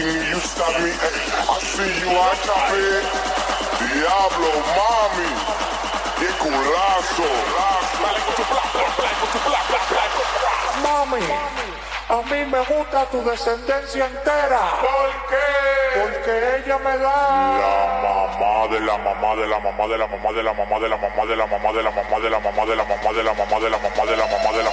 you stab me. I see you, I chop it. Diablo, mami. Qué culazo. Mami, a mí me gusta tu descendencia entera. ¿Por qué? Porque ella me da La mamá de la mamá de la mamá de la mamá de la mamá de la mamá de la mamá de la mamá de la mamá de la mamá de la mamá de la mamá de la mamá de la